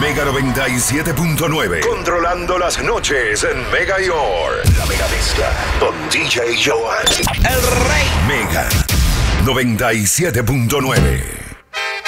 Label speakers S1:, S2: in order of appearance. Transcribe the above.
S1: Mega 97.9. Controlando las noches en Mega York. La Mega Mezcla con DJ Johan. El Rey. Mega 97.9.